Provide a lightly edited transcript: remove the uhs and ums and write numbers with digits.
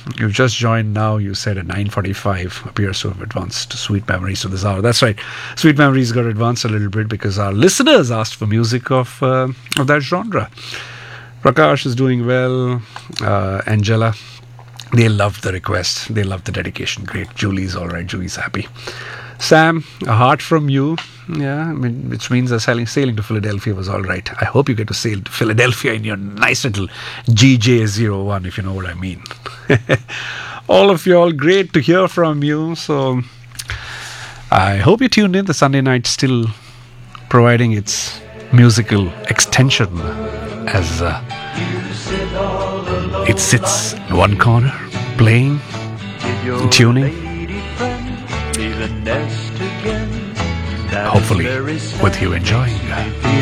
You've just joined now. You said at 9:45 appears to have advanced to Sweet Memories to this hour. That's right. Sweet Memories got advanced a little bit because our listeners asked for music of that genre. Prakash is doing well. Angela, they loved the request. They loved the dedication. Great. Julie's all right. Julie's happy. Sam, a heart from you. Yeah, I mean, which means sailing to Philadelphia was all right. I hope you get to sail to Philadelphia in your nice little GJ01, if you know what I mean. All of you all, great to hear from you. So I hope you tuned in. The Sunday night still providing its musical extension as it sits in one corner, playing, tuning. Hopefully with you enjoying.